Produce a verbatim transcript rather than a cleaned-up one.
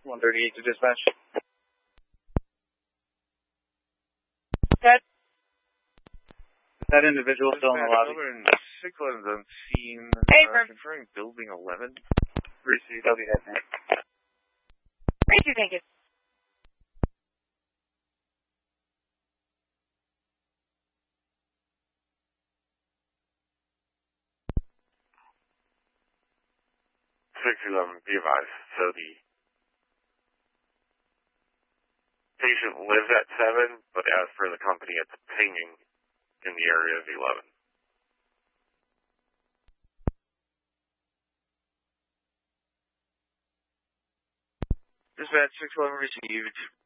one thirty-eight to dispatch. That, that individual still in the lobby. six eleven's on scene. Hey, uh, confirming building eleven. Receive, I'll be heading in. Receive, thank you. six eleven, be advised. So the patient lives at seven, but as per the company, it's pinging in the area of eleven. Dispatch six eleven received.